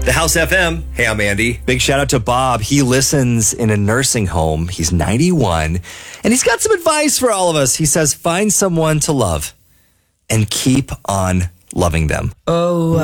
The House FM. Hey, I'm Andy. Big shout out to Bob. He listens in a nursing home. He's 91, and he's got some advice for all of us. He says, find someone to love and keep on loving them. Oh,